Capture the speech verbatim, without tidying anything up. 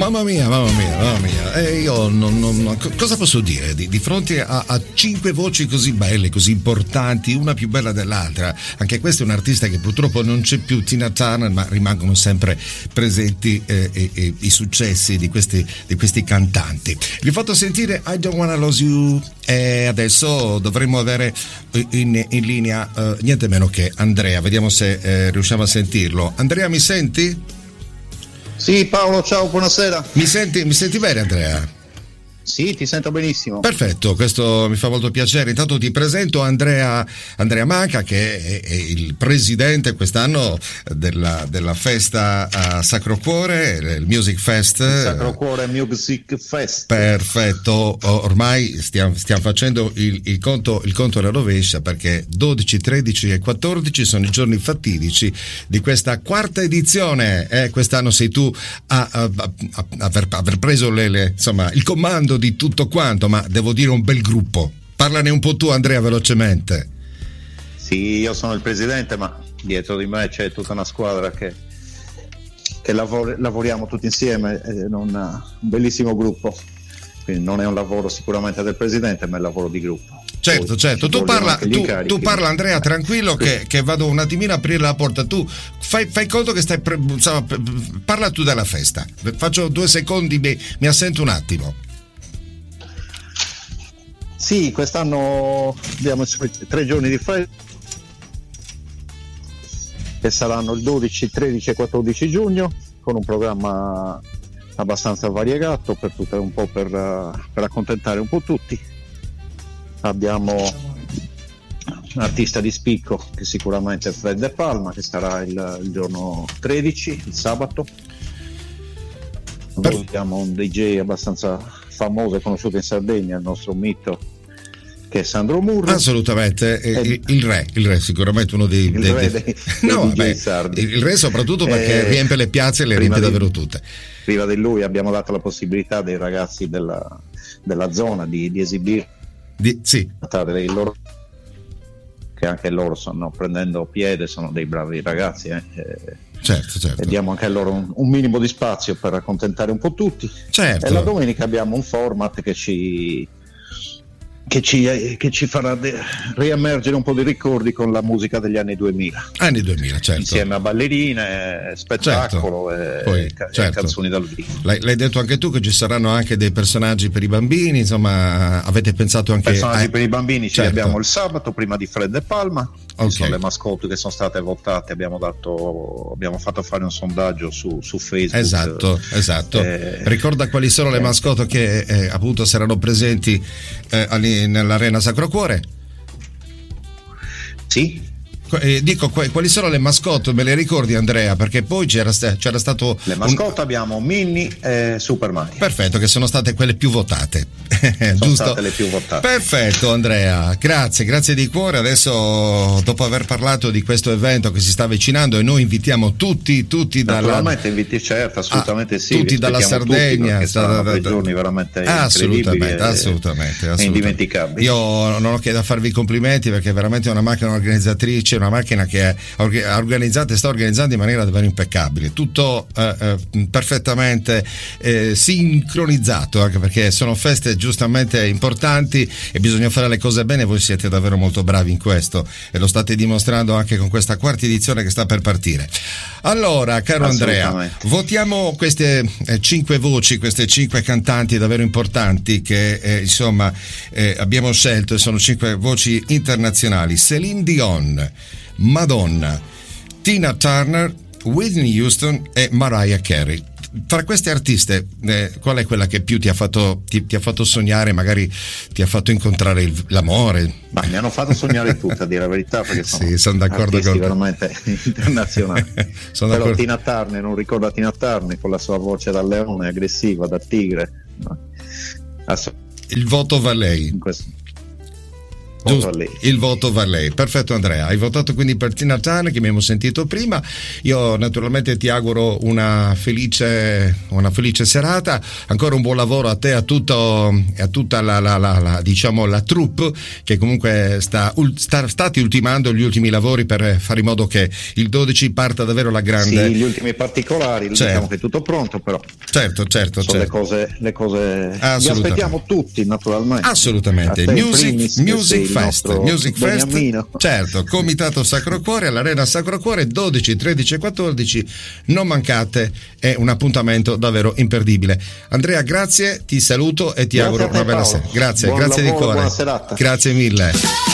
Mamma mia, mamma mia, mamma mia. E io non, non, cosa posso dire di, di fronte a, a cinque voci così belle, così importanti, una più bella dell'altra? Anche questa è un'artista che purtroppo non c'è più, Tina Turner, ma rimangono sempre presenti eh, eh, eh, i successi di questi, di questi cantanti. Vi ho fatto sentire I Don't Wanna Lose You e adesso dovremmo avere in, in linea eh, niente meno che Andrea. Vediamo se eh, riusciamo a sentirlo. Andrea, mi senti? Sì, Paolo, ciao, buonasera. Mi senti, mi senti bene, Andrea? Sì, ti sento benissimo. Perfetto, questo mi fa molto piacere. Intanto ti presento Andrea, Andrea Manca, che è, è il presidente quest'anno della, della festa a Sacro Cuore, il Music Fest. Il Sacro Cuore Music Fest. Perfetto, ormai stiamo, stiamo facendo il, il conto il conto alla rovescia, perché dodici, tredici e quattordici sono i giorni fatidici di questa quarta edizione. Eh, quest'anno sei tu a, a, a, a aver, aver preso le, le, insomma, il comando di tutto quanto, ma devo dire un bel gruppo. Parlane un po' tu, Andrea, velocemente. Sì, io sono il presidente, ma dietro di me c'è tutta una squadra che, che lavor- lavoriamo tutti insieme, è un, un bellissimo gruppo. Quindi non è un lavoro sicuramente del presidente, ma è un lavoro di gruppo. Certo, Poi certo, tu parla, tu, tu parla Andrea, tranquillo, che, che vado un attimino a aprire la porta. Tu fai, fai conto che stai pre- insomma, parla tu della festa. Faccio due secondi, mi, mi assento un attimo. Sì, quest'anno abbiamo tre giorni di festa che saranno il dodici, tredici e quattordici giugno, con un programma abbastanza variegato per tutto, un po' per, per accontentare un po' tutti. Abbiamo un artista di spicco che sicuramente è Fred De Palma, che sarà il, il giorno tredici, il sabato. Poi abbiamo un D J abbastanza famoso e conosciuto in Sardegna, il nostro mito, che è Sandro Murro. Assolutamente, il, il re, il re sicuramente uno dei, il dei, re dei, dei, no, dei vabbè, sardi. Il re soprattutto perché eh, riempie le piazze e le riempie di, davvero tutte. Prima di lui abbiamo dato la possibilità dei ragazzi della, della zona di, di esibire di, sì. dei loro, che anche loro stanno prendendo piede, sono dei bravi ragazzi, eh. Certo, certo. E diamo anche a loro un, un minimo di spazio per accontentare un po' tutti. Certo. E la domenica abbiamo un format che ci che ci, che ci farà de- riemergere un po' di ricordi con la musica degli anni duemila. Anni duemila, certo. Insieme a ballerine, spettacolo, certo. e, Poi, ca- certo. e canzoni dal vivo. L'hai, l'hai detto anche tu che ci saranno anche dei personaggi per i bambini, insomma, avete pensato anche personaggi a... per i bambini, certo. Ce li abbiamo il sabato prima di Fred De Palma. Okay. Sono le mascotte che sono state votate, abbiamo dato abbiamo fatto fare un sondaggio su, su Facebook. Esatto, esatto. Eh, Ricorda quali sono le mascotte che eh, appunto saranno presenti eh, nell'Arena Sacro Cuore? Sì. Eh, dico, quali sono le mascotte, me le ricordi, Andrea? Perché poi c'era, c'era stato le mascotte un... abbiamo Minnie e Super Mario. Perfetto, che sono state quelle più votate. Sono giusto? state le più votate. Perfetto, Andrea, grazie, grazie di cuore. Adesso, dopo aver parlato di questo evento che si sta avvicinando, e noi invitiamo tutti, tutti dalla... Naturalmente inviti, certo, assolutamente ah, sì. Tutti dalla Sardegna. Tutti, saranno tre giorni veramente assolutamente, e, assolutamente, assolutamente. indimenticabili. Io non ho che da farvi i complimenti, perché è veramente una macchina organizzatrice, una macchina che è organizzata e sta organizzando in maniera davvero impeccabile, tutto eh, eh, perfettamente eh, sincronizzato, anche perché sono feste giustamente importanti e bisogna fare le cose bene. Voi siete davvero molto bravi in questo e lo state dimostrando anche con questa quarta edizione che sta per partire. Allora, caro Andrea, votiamo queste eh, cinque voci, queste cinque cantanti davvero importanti che eh, insomma eh, abbiamo scelto, e sono cinque voci internazionali: Céline Dion, Madonna, Tina Turner, Whitney Houston e Mariah Carey. Tra queste artiste, eh, qual è quella che più ti ha fatto ti, ti ha fatto sognare, magari ti ha fatto incontrare il, l'amore? Ma mi hanno fatto sognare tutte, a dire la verità, perché sono, sì, sono d'accordo artisti con veramente internazionali. sono Però d'accordo. Tina Turner, non ricordo Tina Turner con la sua voce da leone, aggressiva, da tigre. No. Ass- il voto va a lei. in questo... Giusto, il voto va a lei. Perfetto Andrea, hai votato quindi per Tina Turner che abbiamo sentito prima. Io naturalmente ti auguro una felice una felice serata, ancora un buon lavoro a te e a tutto a tutta la, la, la, la diciamo la troupe che comunque sta, sta stati ultimando gli ultimi lavori per fare in modo che il dodici parta davvero la grande. Sì, gli ultimi particolari, certo. Diciamo che è tutto pronto, però certo certo, sono certo. le cose le cose li aspettiamo tutti naturalmente. Assolutamente. Music, music Fest, Music Fest, Beniamino. Certo, Comitato Sacro Cuore all'Arena Sacro Cuore dodici, tredici e quattordici, non mancate, è un appuntamento davvero imperdibile. Andrea, grazie, ti saluto e ti grazie auguro te, una bella Paolo. sera. Grazie, Buon grazie lavoro, di cuore. buona serata. Grazie mille.